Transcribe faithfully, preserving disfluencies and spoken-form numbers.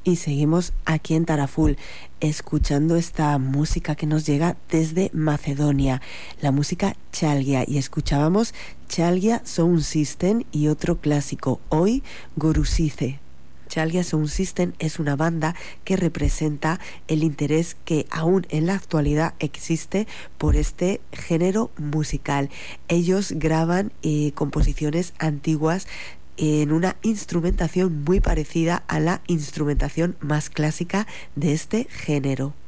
Y seguimos aquí en Taraful, escuchando esta música que nos llega desde Macedonia, la música Chalgia, y escuchábamos Chalgia Sound System y otro clásico, hoy Gorusice. Chalgia Sound System es una banda que representa el interés que aún en la actualidad existe por este género musical. Ellos graban eh, composiciones antiguas en una instrumentación muy parecida a la instrumentación más clásica de este género.